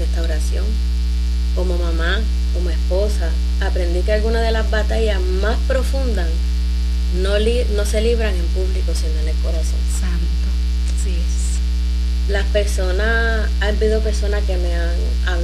restauración. Como mamá, como esposa, aprendí que algunas de las batallas más profundas no se libran en público, sino en el corazón. Santo, así es. Ha habido personas que me han hablado